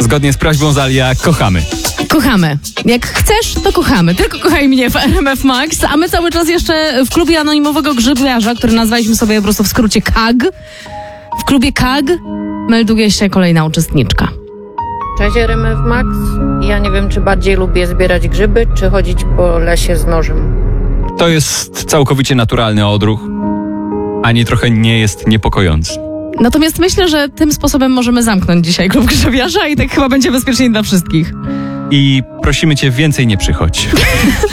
Zgodnie z prośbą Zalia, kochamy. Kochamy. Jak chcesz, to kochamy. Tylko kochaj mnie w RMF Max. A my cały czas jeszcze w klubie anonimowego grzybiarza, który nazwaliśmy sobie po prostu w skrócie KAG. W klubie KAG melduje się kolejna uczestniczka. Cześć RMF Max. Ja nie wiem, czy bardziej lubię zbierać grzyby, czy chodzić po lesie z nożem. To jest całkowicie naturalny odruch. Ani trochę nie jest niepokojący. Natomiast myślę, że tym sposobem możemy zamknąć dzisiaj klub grzybiarza i tak chyba będzie bezpieczniej dla wszystkich. I prosimy cię, więcej nie przychodź.